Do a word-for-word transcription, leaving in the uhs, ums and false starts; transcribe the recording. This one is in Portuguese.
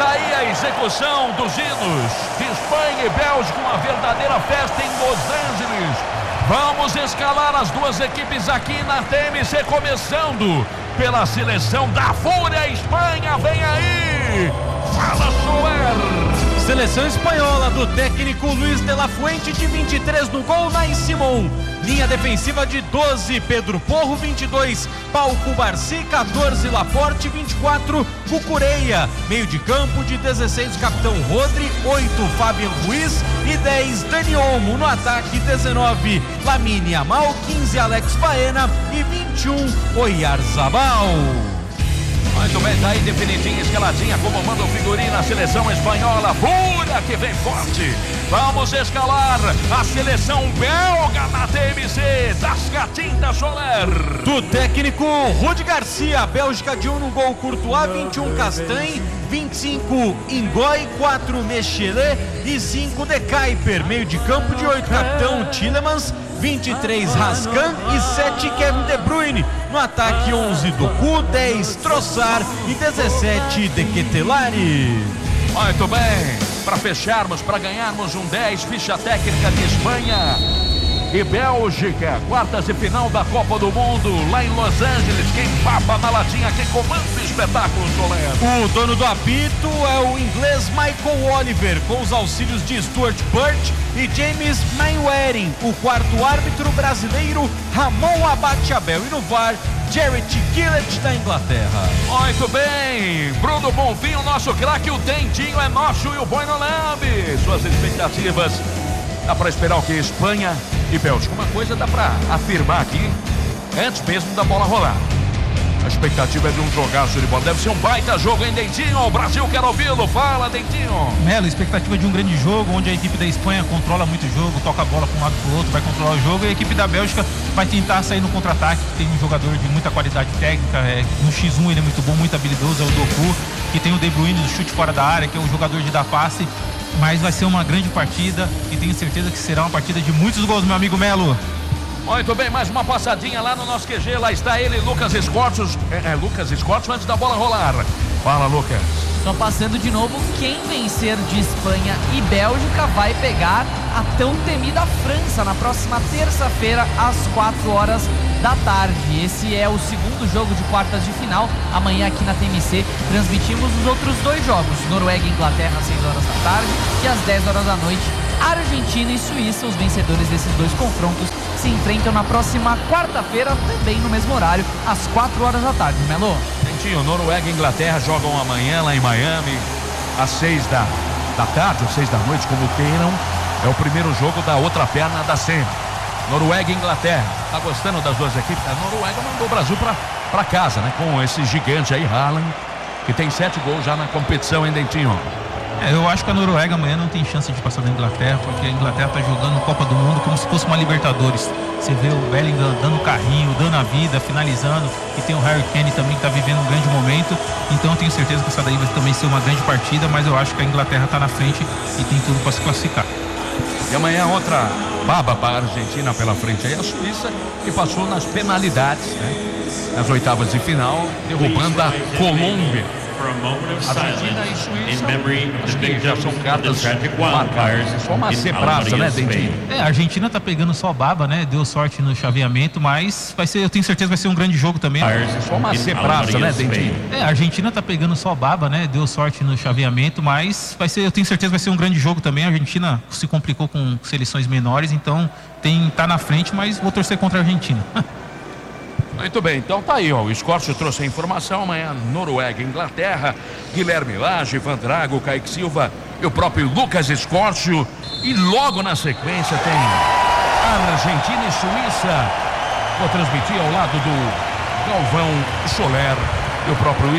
aí a execução dos hinos de Espanha e Bélgica, uma verdadeira festa em Los Angeles. Vamos escalar as duas equipes aqui na T M C, começando pela seleção da Fúria. Espanha, vem aí! Fala, Soler! Seleção espanhola do técnico Luis de la Fuente, de vinte e três no gol, Nai Simón. Linha defensiva de doze, Pedro Porro, vinte e dois, Pau Cubarsí, quatorze, Laporte, vinte e quatro, Cucureia. Meio de campo de dezesseis, capitão Rodri, oito, Fabian Ruiz e dez, Dani Olmo. No ataque, dezenove, Lamine Yamal, quinze, Alex Baena e vinte e um, Oyarzabal. Muito bem, tá aí definidinha, escaladinha, como manda o figurino na seleção espanhola. Fúria que vem forte. Vamos escalar a seleção belga na T M C das Catintas, Soler. Do técnico Rudi Garcia, Bélgica de um no gol, Courtois, vinte e um, Castaing, vinte e cinco, Ingoi, quatro, Mechele e cinco, De Kuyper. Meio de campo de oito, capitão Tielemans, vinte e três, Rascan e sete, Kevin De Bruyne. No ataque, onze, Doku, dez, Trossard e dezessete, De Ketelari. Muito bem, para fecharmos, para ganharmos um dez, ficha técnica de Espanha e Bélgica, quartas de final da Copa do Mundo lá em Los Angeles. Quem papa na latinha, quem comanda o espetáculo, Soler? O dono do apito é o inglês Michael Oliver, com os auxílios de Stuart Burt e James Mainwaring. O quarto árbitro brasileiro, Ramon Abate-Abel, e no V A R, Jarrett Gillett, da Inglaterra. Muito bem, Bruno Bonfim, o nosso craque, o Dentinho é nosso e o Boi no Lambe. Suas expectativas, dá para esperar o que? Espanha e Bélgica. Uma coisa dá para afirmar aqui, antes mesmo da bola rolar. A expectativa é de um jogaço de bola. Deve ser um baita jogo, hein, Dentinho? O Brasil quer ouvi-lo. Fala, Dentinho. Melo, expectativa de um grande jogo, onde a equipe da Espanha controla muito o jogo, toca a bola para um lado para o outro, vai controlar o jogo, e a equipe da Bélgica vai tentar sair no contra-ataque. Tem um jogador de muita qualidade técnica, é, no xis um ele é muito bom, muito habilidoso, é o Doku, que tem o De Bruyne do chute fora da área, que é um jogador de dar passe. Mas vai ser uma grande partida e tenho certeza que será uma partida de muitos gols, meu amigo Melo. Muito bem, mais uma passadinha lá no nosso Q G. Lá está ele, Lucas Escortios. É, é Lucas Escortios antes da bola rolar. Fala, Lucas. Só passando de novo, quem vencer de Espanha e Bélgica vai pegar a tão temida França na próxima terça-feira, às quatro horas da tarde. Esse é o segundo jogo de quartas de final. Amanhã aqui na T M C transmitimos os outros dois jogos: Noruega e Inglaterra às seis horas da tarde e às dez horas da noite Argentina e Suíça. Os vencedores desses dois confrontos se enfrentam na próxima quarta-feira, também no mesmo horário, às quatro horas da tarde. Melo? Dentinho, Noruega e Inglaterra jogam amanhã lá em Miami às seis da, da tarde, ou seis da noite, como queiram. É o primeiro jogo da outra perna da semi. Noruega e Inglaterra. Tá gostando das duas equipes? A Noruega mandou o Brasil pra, pra casa, né? Com esse gigante aí, Haaland, que tem sete gols já na competição, hein, Dentinho? É, eu acho que a Noruega amanhã não tem chance de passar da Inglaterra, porque a Inglaterra tá jogando Copa do Mundo como se fosse uma Libertadores. Você vê o Bellingham dando carrinho, dando a vida, finalizando, e tem o Harry Kane também, que tá vivendo um grande momento. Então eu tenho certeza que essa daí vai também ser uma grande partida, mas eu acho que a Inglaterra tá na frente e tem tudo para se classificar. E amanhã outra baba para a Argentina pela frente aí, a Suíça, que passou nas penalidades, né? Nas oitavas de final, derrubando a Colômbia. Argentina e Suíça, acho que já são cartas marcadas. Só uma cebrada, né, Dentinho? É, a Argentina tá pegando só baba, né? Deu sorte no chaveamento, mas vai ser, eu tenho certeza que vai ser um grande jogo também. Só uma cebrada, né, Dentinho? É, a Argentina tá pegando só baba, né? Deu sorte no chaveamento, mas vai ser, eu tenho certeza que vai ser um grande jogo também. A Argentina se complicou com seleções menores, então tem, tá na frente, mas vou torcer contra a Argentina. Muito bem, então tá aí, ó. O Escorcio trouxe a informação. Amanhã, Noruega, Inglaterra, Guilherme Lage, Van Drago, Kaique Silva e o próprio Lucas Escorcio. E logo na sequência tem Argentina e Suíça. Vou transmitir ao lado do Galvão, Soler e o próprio